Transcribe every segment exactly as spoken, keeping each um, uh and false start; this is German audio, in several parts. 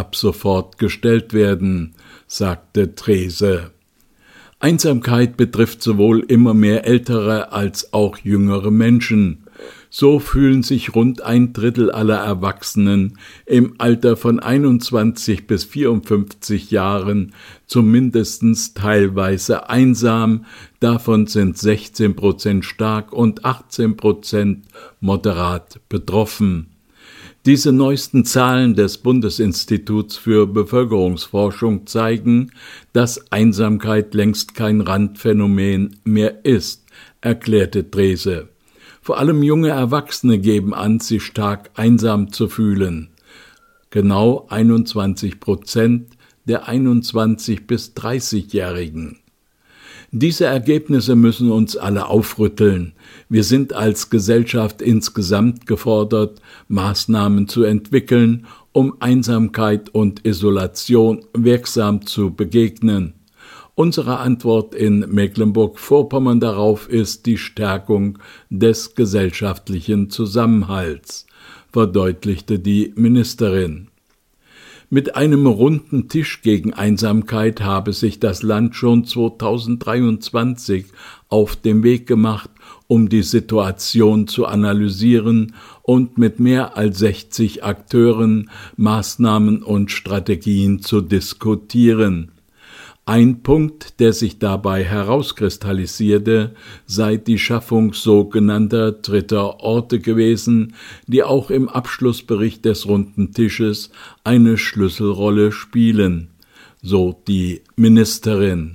ab sofort gestellt werden, sagte Trese. Einsamkeit betrifft sowohl immer mehr ältere als auch jüngere Menschen. So fühlen sich rund ein Drittel aller Erwachsenen im Alter von einundzwanzig bis vierundfünfzig Jahren zumindest teilweise einsam, davon sind sechzehn Prozent stark und achtzehn Prozent moderat betroffen. Diese neuesten Zahlen des Bundesinstituts für Bevölkerungsforschung zeigen, dass Einsamkeit längst kein Randphänomen mehr ist, erklärte Trese. Vor allem junge Erwachsene geben an, sich stark einsam zu fühlen. Genau einundzwanzig Prozent der einundzwanzig- bis dreißigjährigen. Diese Ergebnisse müssen uns alle aufrütteln. Wir sind als Gesellschaft insgesamt gefordert, Maßnahmen zu entwickeln, um Einsamkeit und Isolation wirksam zu begegnen. Unsere Antwort in Mecklenburg-Vorpommern darauf ist die Stärkung des gesellschaftlichen Zusammenhalts, verdeutlichte die Ministerin. Mit einem runden Tisch gegen Einsamkeit habe sich das Land schon zweitausenddreiundzwanzig auf den Weg gemacht, um die Situation zu analysieren und mit mehr als sechzig Akteuren Maßnahmen und Strategien zu diskutieren. Ein Punkt, der sich dabei herauskristallisierte, sei die Schaffung sogenannter dritter Orte gewesen, die auch im Abschlussbericht des Runden Tisches eine Schlüsselrolle spielen, so die Ministerin.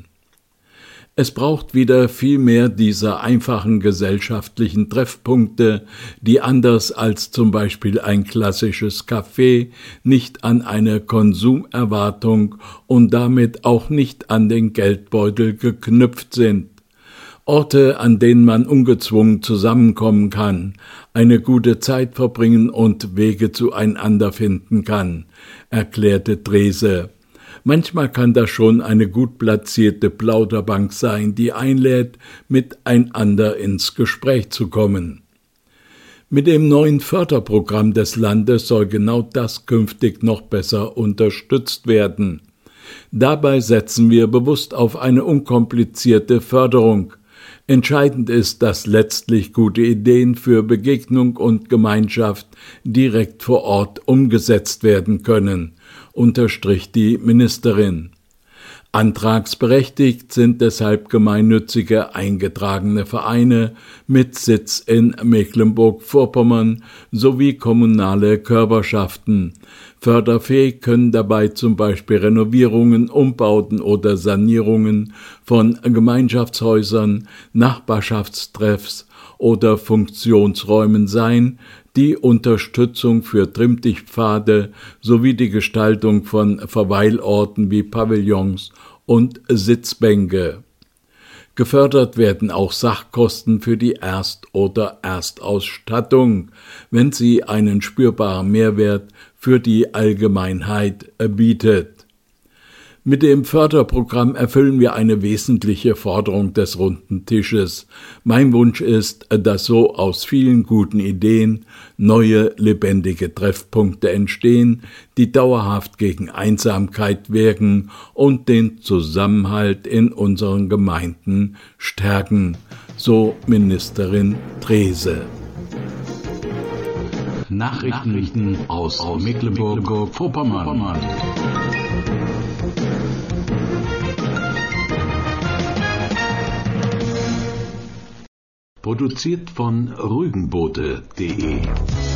Es braucht wieder viel mehr dieser einfachen gesellschaftlichen Treffpunkte, die anders als zum Beispiel ein klassisches Café nicht an eine Konsumerwartung und damit auch nicht an den Geldbeutel geknüpft sind. Orte, an denen man ungezwungen zusammenkommen kann, eine gute Zeit verbringen und Wege zueinander finden kann, erklärte Trese. Manchmal kann das schon eine gut platzierte Plauderbank sein, die einlädt, miteinander ins Gespräch zu kommen. Mit dem neuen Förderprogramm des Landes soll genau das künftig noch besser unterstützt werden. Dabei setzen wir bewusst auf eine unkomplizierte Förderung. Entscheidend ist, dass letztlich gute Ideen für Begegnung und Gemeinschaft direkt vor Ort umgesetzt werden können, unterstrich die Ministerin. Antragsberechtigt sind deshalb gemeinnützige eingetragene Vereine mit Sitz in Mecklenburg-Vorpommern sowie kommunale Körperschaften. Förderfähig können dabei zum Beispiel Renovierungen, Umbauten oder Sanierungen von Gemeinschaftshäusern, Nachbarschaftstreffs oder Funktionsräumen sein, die Unterstützung für Trimmdichtpfade sowie die Gestaltung von Verweilorten wie Pavillons und Sitzbänke. Gefördert werden auch Sachkosten für die Erst- oder Erstausstattung, wenn sie einen spürbaren Mehrwert für die Allgemeinheit bietet. Mit dem Förderprogramm erfüllen wir eine wesentliche Forderung des Runden Tisches. Mein Wunsch ist, dass so aus vielen guten Ideen neue, lebendige Treffpunkte entstehen, die dauerhaft gegen Einsamkeit wirken und den Zusammenhalt in unseren Gemeinden stärken, so Ministerin Trese. Nachrichten aus Mecklenburg-Vorpommern. Produziert von rügenbote punkt de